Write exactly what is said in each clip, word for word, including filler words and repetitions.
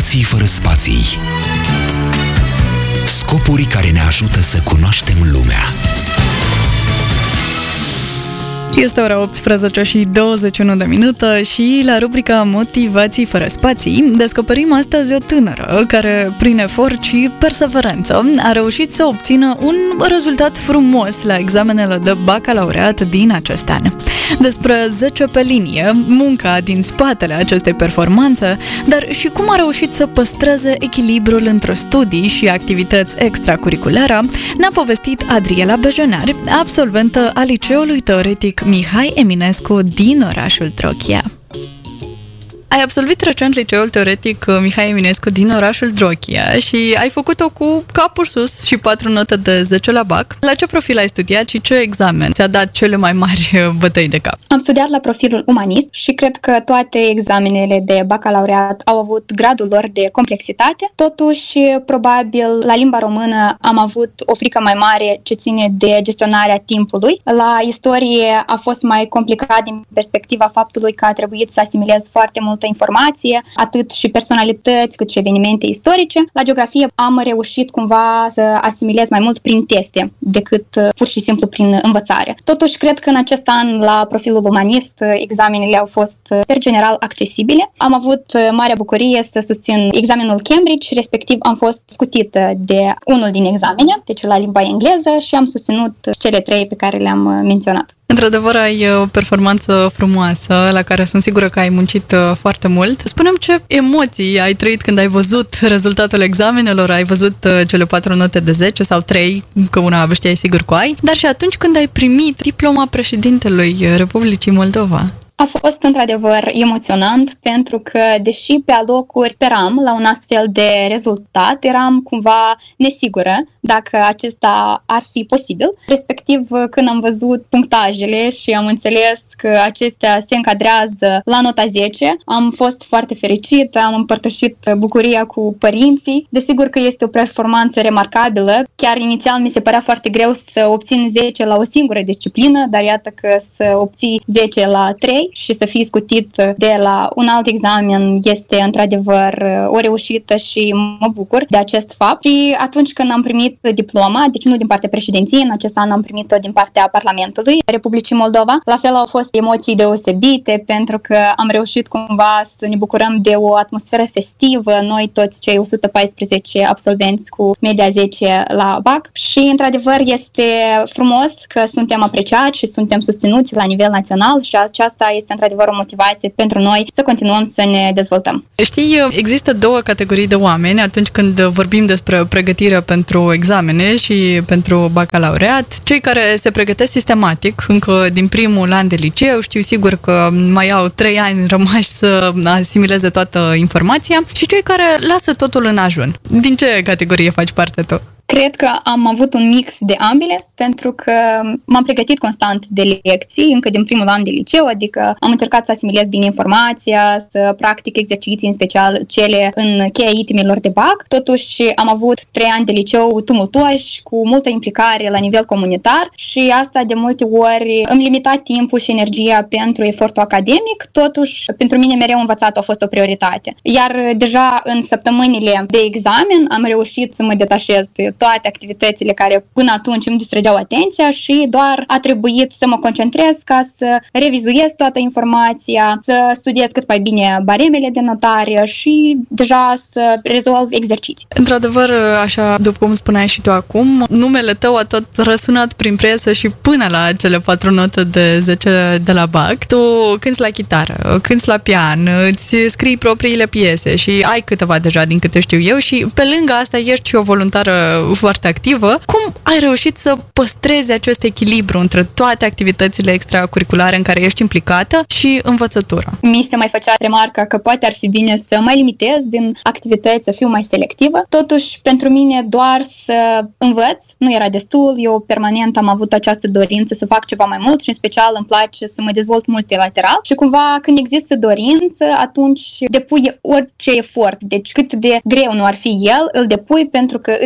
Motivații fără spații. Scopuri care ne ajută să cunoaștem lumea. Este ora optsprezece și douăzeci și unu de minute și la rubrica Motivații fără spații descoperim astăzi o tânără care, prin efort și perseverență, a reușit să obțină un rezultat frumos la examenele de bacalaureat din acest an. Despre zece pe linie, munca din spatele acestei performanțe, dar și cum a reușit să păstreze echilibrul între studii și activități extracurriculare, ne-a povestit Adriela Bejenar, absolventă a Liceului Teoretic Mihai Eminescu din orașul Droghia. Ai absolvit recent Liceul Teoretic Mihai Eminescu din orașul Droghia și ai făcut-o cu capul sus și patru note de zece la bac. La ce profil ai studiat și ce examen ți-a dat cele mai mari bătăi de cap? Am studiat la profilul umanist și cred că toate examenele de bacalaureat au avut gradul lor de complexitate. Totuși, probabil, la limba română am avut o frică mai mare ce ține de gestionarea timpului. La istorie a fost mai complicat din perspectiva faptului că a trebuit să asimilez foarte multă informație, atât și personalități cât și evenimente istorice. La geografie am reușit cumva să asimilez mai mult prin teste decât pur și simplu prin învățare. Totuși, cred că în acest an, la profilul umanist, examenele au fost per general accesibile. Am avut marea bucurie să susțin examenul Cambridge, respectiv am fost scutită de unul din examene, deci la limba engleză, și am susținut cele trei pe care le-am menționat. Într-adevăr, ai o performanță frumoasă, la care sunt sigură că ai muncit foarte mult. Spune-mi ce emoții ai trăit când ai văzut rezultatul examenelor, ai văzut cele patru note de zece sau trei, că una știai sigur că ai, dar și atunci când ai primit diploma președintelui Republicii Moldova. A fost într-adevăr emoționant pentru că, deși pe alocuri speram la un astfel de rezultat, eram cumva nesigură dacă acesta ar fi posibil. Respectiv, când am văzut punctajele și am înțeles că acestea se încadrează la nota zece, am fost foarte fericită, am împărtășit bucuria cu părinții. Desigur că este o performanță remarcabilă. Chiar inițial mi se părea foarte greu să obțin zece la o singură disciplină, dar iată că să obții zece la trei și să fii scutit de la un alt examen este într-adevăr o reușită și mă bucur de acest fapt. Și atunci când am primit diploma, deci nu din partea președinției, în acest an am primit-o din partea Parlamentului Republicii Moldova, la fel au fost emoții deosebite pentru că am reușit cumva să ne bucurăm de o atmosferă festivă, noi toți cei o sută paisprezece absolvenți cu media zece la bac, și într-adevăr este frumos că suntem apreciați și suntem susținuți la nivel național și aceasta este într-adevăr o motivație pentru noi să continuăm să ne dezvoltăm. Știi, există două categorii de oameni atunci când vorbim despre pregătire pentru examene și pentru bacalaureat. Cei care se pregătesc sistematic încă din primul an de liceu, știu sigur că mai au trei ani rămași să asimileze toată informația, și cei care lasă totul în ajun. Din ce categorie faci parte tu? Cred că am avut un mix de ambele, pentru că m-am pregătit constant de lecții, încă din primul an de liceu, adică am încercat să asimilez bine informația, să practic exerciții, în special cele în cheia itemelor de bac. Totuși am avut trei ani de liceu tumultuoși, cu multă implicare la nivel comunitar, și asta de multe ori îmi limita timpul și energia pentru efortul academic. Totuși, pentru mine mereu învățatul a fost o prioritate. Iar deja în săptămânile de examen am reușit să mă detașez de toate activitățile care până atunci îmi distrăgeau atenția și doar a trebuit să mă concentrez ca să revizuiesc toată informația, să studiez cât mai bine baremele de notare și deja să rezolv exerciții. Într-adevăr, așa după cum spuneai și tu acum, numele tău a tot răsunat prin presă și până la cele patru note de zece de la bac. Tu cânti la chitară, cânti la pian, îți scrii propriile piese și ai câteva deja din câte știu eu, și pe lângă asta ești și o voluntară foarte activă. Cum ai reușit să păstrezi acest echilibru între toate activitățile extracurriculare în care ești implicată și învățătura? Mi se mai făcea remarca că poate ar fi bine să mai limitez din activități, să fiu mai selectivă. Totuși, pentru mine doar să învăț nu era destul. Eu permanent am avut această dorință să fac ceva mai mult și în special îmi place să mă dezvolt multilateral și cumva când există dorință, atunci depui orice efort. Deci cât de greu nu ar fi el, îl depui pentru că îți dorești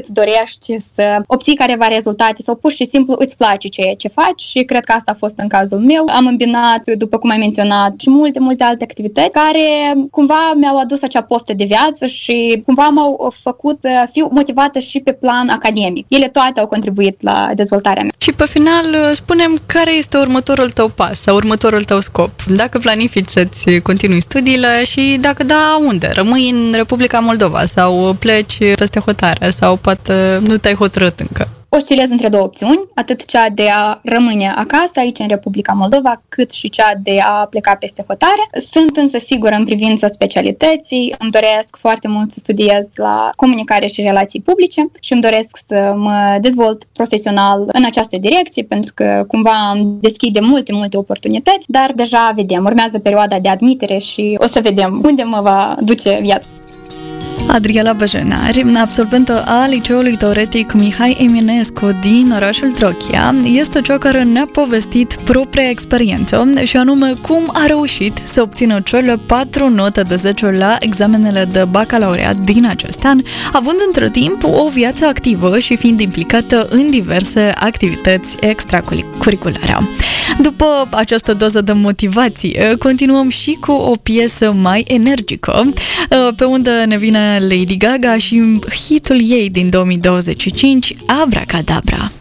reușești să obții careva rezultate sau pur și simplu îți place ceea ce faci și cred că asta a fost în cazul meu. Am îmbinat, după cum ai menționat, și multe, multe alte activități care cumva mi-au adus acea poftă de viață și cumva m-au făcut să fiu motivată și pe plan academic. Ele toate au contribuit la dezvoltarea mea. Și pe final, spunem care este următorul tău pas sau următorul tău scop. Dacă planifici să-ți continui studiile și dacă da, unde? Rămâi în Republica Moldova sau pleci peste hotare sau poate nu te-ai hotărât încă? Oscilez între două opțiuni, atât cea de a rămâne acasă, aici în Republica Moldova, cât și cea de a pleca peste hotare. Sunt însă sigură în privința specialității, îmi doresc foarte mult să studiez la comunicare și relații publice și îmi doresc să mă dezvolt profesional în această direcție, pentru că cumva îmi deschide multe, multe oportunități, dar deja vedem, urmează perioada de admitere și o să vedem unde mă va duce viața. Adriela Băjenari, absolventă a Liceului Teoretic Mihai Eminescu din orașul Trochia, este cea care ne-a povestit propria experiență și anume cum a reușit să obțină cele patru note de zece la examenele de bacalaureat din acest an, având între timp o viață activă și fiind implicată în diverse activități extracurriculare. După această doză de motivație, continuăm și cu o piesă mai energică, pe unde ne vine Lady Gaga și hitul ei din două mii douăzeci și cinci, Abracadabra.